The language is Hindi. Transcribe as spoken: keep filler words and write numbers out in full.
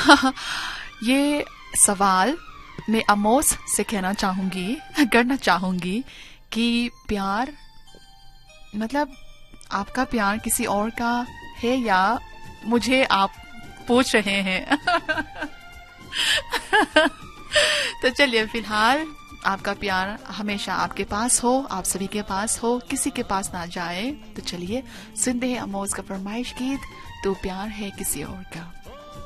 ये सवाल मैं अमोस से कहना चाहूंगी, करना चाहूंगी कि प्यार मतलब आपका प्यार किसी और का है या मुझे आप पूछ रहे हैं? तो चलिए, फिलहाल आपका प्यार हमेशा आपके पास हो, आप सभी के पास हो, किसी के पास ना जाए। तो चलिए सुनते हैं अमोस का फरमाइश गीत, तो प्यार है किसी और का।